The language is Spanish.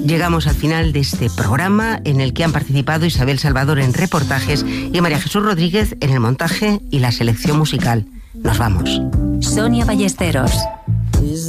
llegamos al final de este programa en el que han participado Isabel Salvador en reportajes y María Jesús Rodríguez en el montaje y la selección musical. Nos vamos. Sonia Ballesteros.